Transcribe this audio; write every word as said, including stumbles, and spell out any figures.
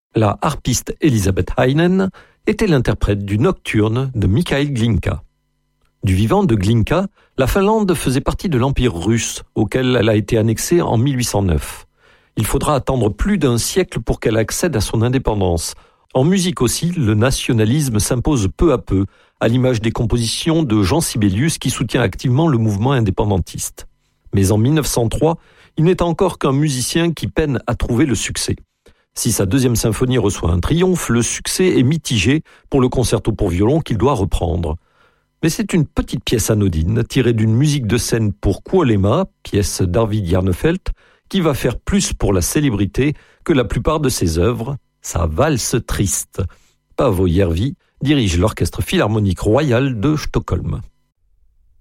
La harpiste Elisabeth Heinen était l'interprète du Nocturne de Mikhail Glinka. Du vivant de Glinka, la Finlande faisait partie de l'Empire russe, auquel elle a été annexée en mille huit cent neuf. Il faudra attendre plus d'un siècle pour qu'elle accède à son indépendance. En musique aussi, le nationalisme s'impose peu à peu, à l'image des compositions de Jean Sibelius qui soutient activement le mouvement indépendantiste. Mais en mille neuf cent trois, il n'est encore qu'un musicien qui peine à trouver le succès. Si sa deuxième symphonie reçoit un triomphe, le succès est mitigé pour le concerto pour violon qu'il doit reprendre. Mais c'est une petite pièce anodine, tirée d'une musique de scène pour Kuolema, pièce d'Arvid Järnefelt, qui va faire plus pour la célébrité que la plupart de ses œuvres, sa valse triste. Paavo Järvi dirige l'Orchestre philharmonique royal de Stockholm.